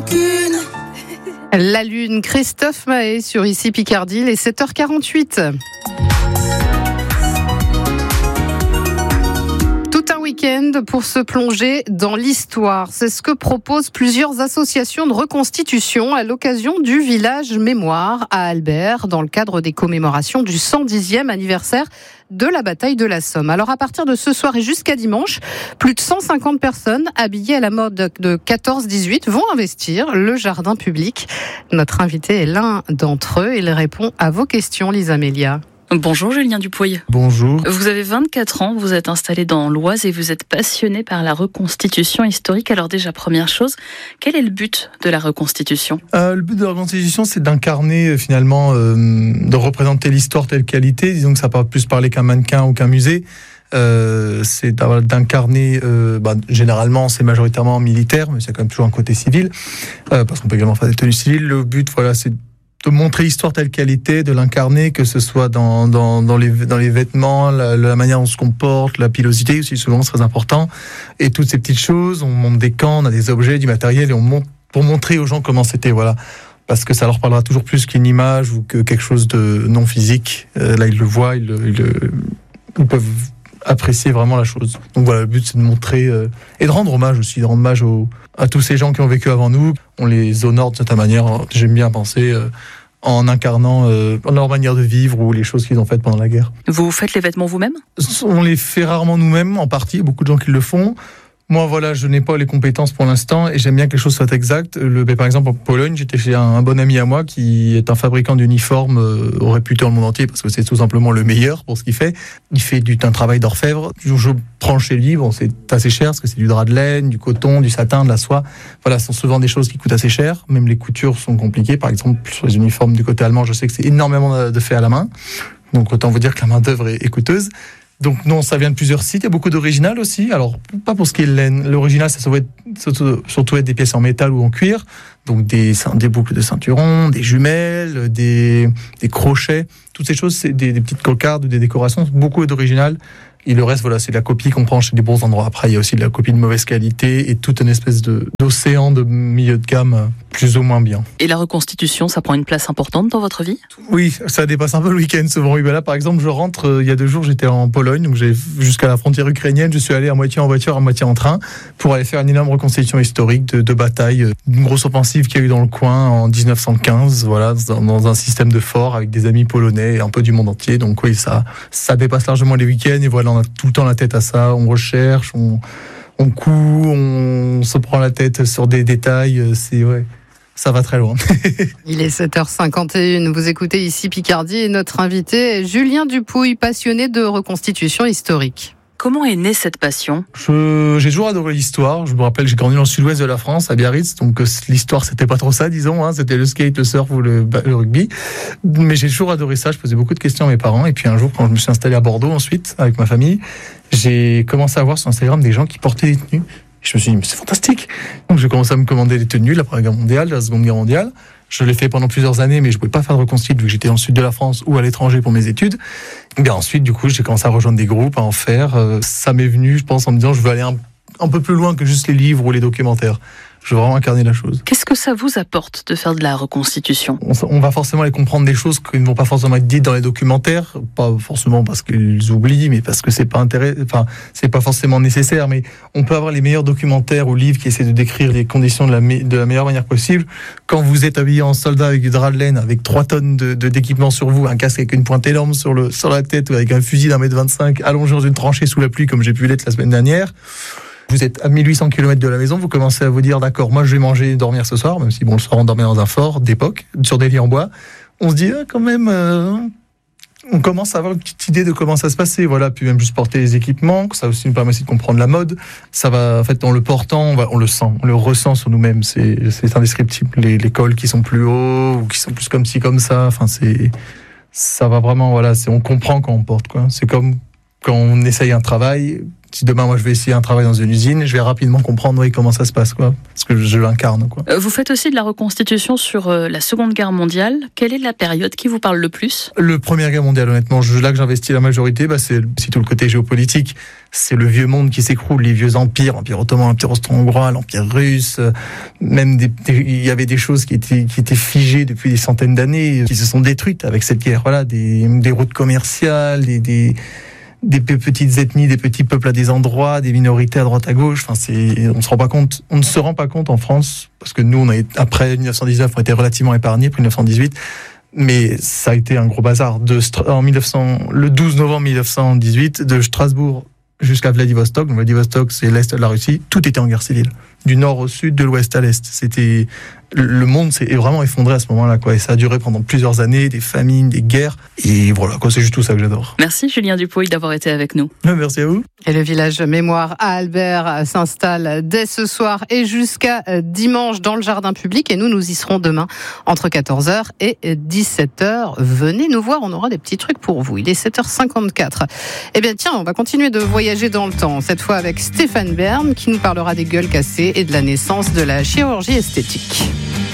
rancune. La Lune, Christophe Maé sur Ici Picardie, les 7h48. Tout un week-end pour se plonger dans l'histoire. C'est ce que proposent plusieurs associations de reconstitution à l'occasion du village Mémoire à Albert, dans le cadre des commémorations du 110e anniversaire de la bataille de la Somme. Alors à partir de ce soir et jusqu'à dimanche, plus de 150 personnes habillées à la mode de 14-18 vont investir le jardin public. Notre invité est l'un d'entre eux. Il répond à vos questions, Lisa Mélia. Bonjour Julien Dupouille. Bonjour. Vous avez 24 ans, vous êtes installé dans l'Oise et vous êtes passionné par la reconstitution historique. Alors déjà, première chose, quel est le but de la reconstitution ? Le but de la reconstitution, c'est d'incarner finalement, de représenter l'histoire telle qu'elle était. Disons que ça peut plus parler qu'un mannequin ou qu'un musée. C'est d'incarner, généralement c'est majoritairement militaire, mais c'est quand même toujours un côté civil, parce qu'on peut également faire des tenues civiles. Le but, voilà, c'est de montrer l'histoire telle qu'elle était, de l'incarner, que ce soit dans les vêtements, la manière dont on se comporte, la pilosité aussi, souvent c'est très important, et toutes ces petites choses. On monte des camps, on a des objets, du matériel, et on monte pour montrer aux gens comment c'était, voilà. Parce que ça leur parlera toujours plus qu'une image ou que quelque chose de non physique. Là, ils le voient, ils peuvent apprécier vraiment la chose. Donc voilà, le but c'est de montrer et de rendre hommage aussi, de rendre hommage à tous ces gens qui ont vécu avant nous. On les honore de cette manière, j'aime bien penser, en incarnant leur manière de vivre ou les choses qu'ils ont faites pendant la guerre. Vous faites les vêtements vous-même ? On les fait rarement nous-mêmes, en partie, beaucoup de gens qui le font. Moi, voilà, je n'ai pas les compétences pour l'instant et j'aime bien que les choses soient exactes. Par exemple, en Pologne, j'étais chez un bon ami à moi qui est un fabricant d'uniformes réputé dans le monde entier parce que c'est tout simplement le meilleur pour ce qu'il fait. Il fait un travail d'orfèvre. Je prends chez lui, bon, c'est assez cher parce que c'est du drap de laine, du coton, du satin, de la soie. Voilà, ce sont souvent des choses qui coûtent assez cher. Même les coutures sont compliquées. Par exemple, sur les uniformes du côté allemand, je sais que c'est énormément de fait à la main. Donc, autant vous dire que la main-d'œuvre est coûteuse. Donc non, ça vient de plusieurs sites. Il y a beaucoup d'original aussi. Alors, pas pour ce qui est laine. L'original, ça va surtout être des pièces en métal ou en cuir. Donc des boucles de ceinturon, des jumelles, des crochets. Toutes ces choses, c'est des petites cocardes ou des décorations. Beaucoup d'original. Et le reste, voilà, c'est de la copie qu'on prend chez des bons endroits. Après, il y a aussi de la copie de mauvaise qualité et toute une espèce d'océan de milieu de gamme plus ou moins bien. Et la reconstitution, ça prend une place importante dans votre vie ? Oui, ça dépasse un peu le week-end souvent. Oui, là, par exemple, je rentre, il y a 2 jours, j'étais en Pologne, donc jusqu'à la frontière ukrainienne, je suis allé à moitié en voiture, à moitié en train, pour aller faire une énorme reconstitution historique de bataille, d'une grosse offensive qu'il y a eu dans le coin en 1915, voilà, dans un système de fort avec des amis polonais et un peu du monde entier. Donc oui, ça dépasse largement les week-ends et voilà, on a tout le temps la tête à ça, on recherche, on coud, on se prend la tête sur des détails, ça va très loin. Il est 7h51, vous écoutez Ici Picardie et notre invité est Julien Dupouille, passionné de reconstitution historique. Comment est née cette passion ? J'ai toujours adoré l'histoire. Je me rappelle, j'ai grandi dans le sud-ouest de la France, à Biarritz, donc l'histoire, c'était pas trop ça, disons. C'était le skate, le surf ou le rugby. Mais j'ai toujours adoré ça. Je posais beaucoup de questions à mes parents. Et puis un jour, quand je me suis installé à Bordeaux ensuite, avec ma famille, j'ai commencé à voir sur Instagram des gens qui portaient des tenues. Et je me suis dit, mais c'est fantastique. Donc j'ai commencé à me commander des tenues, la Première Guerre mondiale, la Seconde Guerre mondiale. Je l'ai fait pendant plusieurs années, mais je ne pouvais pas faire de reconstitution vu que j'étais dans le sud de la France ou à l'étranger pour mes études. Et bien ensuite, du coup, j'ai commencé à rejoindre des groupes, à en faire. Ça m'est venu, je pense, en me disant, je veux aller un peu plus loin que juste les livres ou les documentaires. Je veux vraiment incarner la chose. Qu'est-ce que ça vous apporte de faire de la reconstitution ? On va forcément aller comprendre des choses qui ne vont pas forcément être dites dans les documentaires, pas forcément parce qu'ils oublient, mais parce que c'est pas forcément nécessaire. Mais on peut avoir les meilleurs documentaires ou livres qui essaient de décrire les conditions de la meilleure manière possible. Quand vous êtes habillé en soldat avec du drap de laine, avec 3 tonnes d'équipement sur vous, un casque avec une pointe énorme sur la tête, ou avec un fusil d'1m25 allongé dans une tranchée sous la pluie, comme j'ai pu l'être la semaine dernière. Vous êtes à 1800 km de la maison, vous commencez à vous dire, d'accord, moi je vais manger et dormir ce soir, même si le soir on dormait dans un fort d'époque, sur des lits en bois. On se dit, quand même, on commence à avoir une petite idée de comment ça se passait, voilà. Puis même juste porter les équipements, ça aussi nous permet aussi de comprendre la mode. Ça va, en fait, en le portant, on le sent, on le ressent sur nous-mêmes, c'est indescriptible. Les cols qui sont plus hauts, ou qui sont plus comme ci, comme ça, ça va vraiment, voilà, on comprend quand on porte, quoi. C'est comme quand on essaye un travail, Si demain, moi, je vais essayer un travail dans une usine, je vais rapidement comprendre comment ça se passe, quoi. Parce que je l'incarne, quoi. Vous faites aussi de la reconstitution sur la Seconde Guerre mondiale. Quelle est la période qui vous parle le plus ? Le Première Guerre mondiale, honnêtement, là que j'investis la majorité, c'est tout le côté géopolitique. C'est le vieux monde qui s'écroule, les vieux empires, l'Empire ottoman, l'Empire austro-hongrois, l'Empire russe. Même il y avait des choses qui étaient figées depuis des centaines d'années, qui se sont détruites avec cette guerre. Voilà, des routes commerciales, des petites ethnies, des petits peuples à des endroits, des minorités à droite à gauche. Enfin, on ne se rend pas compte en France, parce que nous, après 1919, on a été relativement épargnés, après 1918. Mais ça a été un gros bazar. Le 12 novembre 1918, de Strasbourg jusqu'à Vladivostok. Donc Vladivostok, c'est l'est de la Russie. Tout était en guerre civile. Du nord au sud, de l'ouest à l'est. Le monde s'est vraiment effondré à ce moment-là, quoi. Et ça a duré pendant plusieurs années, des famines, des guerres. Et voilà, quoi. C'est juste tout ça que j'adore. Merci Julien Dupouy d'avoir été avec nous. Merci à vous. Et le village mémoire à Albert s'installe dès ce soir et jusqu'à dimanche dans le jardin public. Et nous y serons demain entre 14h et 17h. Venez nous voir, on aura des petits trucs pour vous. Il est 7h54. Eh bien tiens, on va continuer de voyager dans le temps. Cette fois avec Stéphane Bern qui nous parlera des gueules cassées et de la naissance de la chirurgie esthétique.